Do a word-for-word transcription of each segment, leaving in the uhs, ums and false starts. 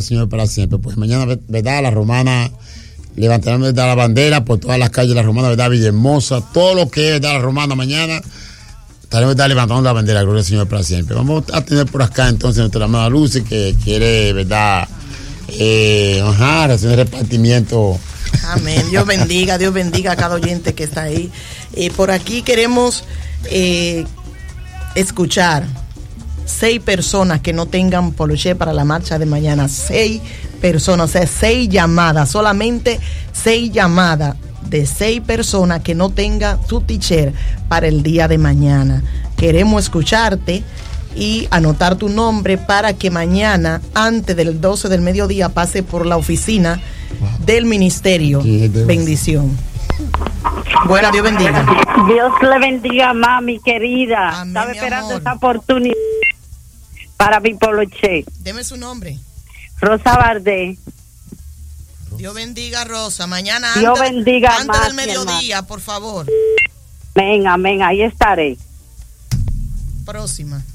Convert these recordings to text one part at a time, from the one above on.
Señor para siempre. Pues mañana, ¿verdad? La Romana levantarán, ¿verdad?, la bandera por todas las calles de la Romana, ¿verdad? Villahermosa, todo lo que es, ¿verdad?, la Romana. Mañana estaremos, ¿verdad?, levantando la bandera, gloria al Señor para siempre. Vamos a tener por acá entonces nuestra amada Lucy, que quiere, ¿verdad?, eh, honrar, hacer el repartimiento. Amén. Dios bendiga, Dios bendiga a cada oyente que está ahí. Eh, por aquí queremos eh, escuchar seis personas que no tengan poloché para la marcha de mañana. Seis personas, o sea, seis llamadas, solamente seis llamadas de seis personas que no tengan su t-shirt para el día de mañana. Queremos escucharte y anotar tu nombre para que mañana, antes del doce del mediodía, pase por la oficina del ministerio. Bendición. Buena, Dios bendiga. Dios le bendiga, mami querida. Amén, Estaba mi esperando amor. esta oportunidad para mi poloché. Deme su nombre. Rosa Bardé. Dios bendiga, Rosa. Mañana Dios antes, bendiga antes más, del mediodía, por favor. Amén, amén, ahí estaré. Próxima.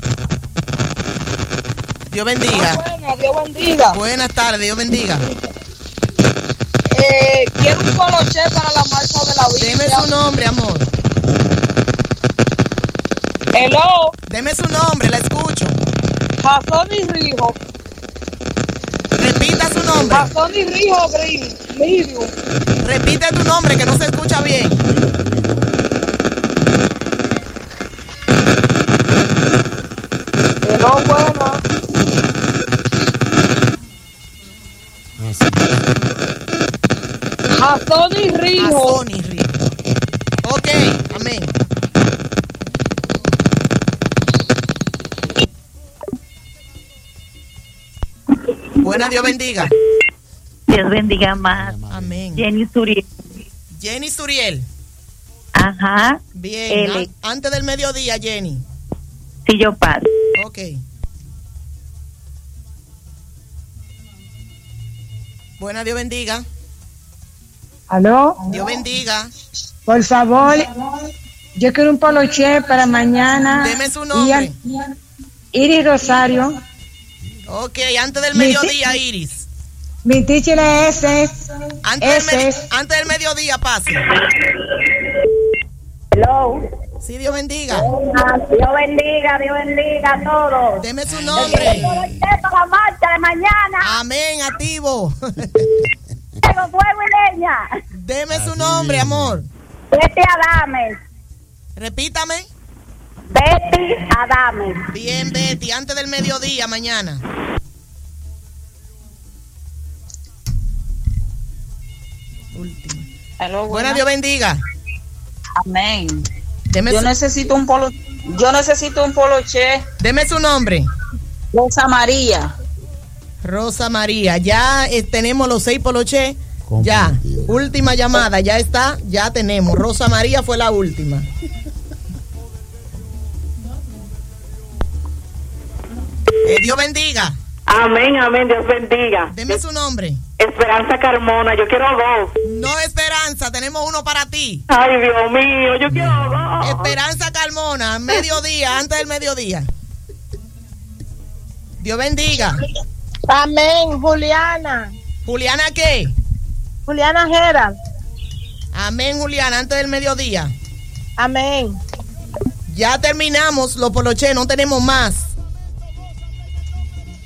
Dios bendiga. Buena, Dios bendiga. Buenas tardes, Dios bendiga. Eh, quiero un poloché para la marcha de la Biblia. Deme su nombre, amor. Hello, Deme su nombre, la escucho. Jason y Rijo. Repita su nombre. Jason y Rijo Green, Medium. Repite tu nombre que no se escucha bien. Hello, bueno. Jason y Rijo. Jason y Rijo. Ok, amén. Buena, Dios bendiga. Dios bendiga más. Amén. Jenny Suriel. Jenny Suriel. Ajá. Bien. L. a- antes del mediodía, Jenny. Si yo paso. Ok. Buena, Dios bendiga. ¿Aló? Dios bendiga. Por favor, yo quiero un poloché para mañana. Deme su nombre. Iris Rosario. Ok, antes del Mi mediodía, ti- Iris. Mi teacher es ese. Antes del, Ese me- es. antes del mediodía, pase. Hello. Sí, Dios bendiga. Dios bendiga, Dios bendiga a todos. Deme su nombre. Para la marcha de mañana. Amén, activo. Tengo fuego y leña. Deme su nombre, amor. Betty Adames. Repítame. Betty Adames. Bien, Betty, antes del mediodía, mañana. Último. Hello, Buena, Dios bendiga. Amén. Deme Yo su, necesito un polo, yo necesito un poloché. deme su nombre. Rosa María. Rosa María. Ya eh, tenemos los seis poloché. Ya. Comprometido. Última llamada. Ya está. Ya tenemos. Rosa María fue la última. Eh, Dios bendiga. Amén, amén, Dios bendiga. Deme su nombre. Esperanza Carmona, yo quiero dos. No, Esperanza, tenemos uno para ti. Ay, Dios mío, yo quiero dos. Esperanza Carmona, mediodía, antes del mediodía. Dios bendiga. Amén, Juliana. ¿Juliana qué? Juliana Gerald. Amén, Juliana, antes del mediodía. Amén. Ya terminamos los poloché, no tenemos más.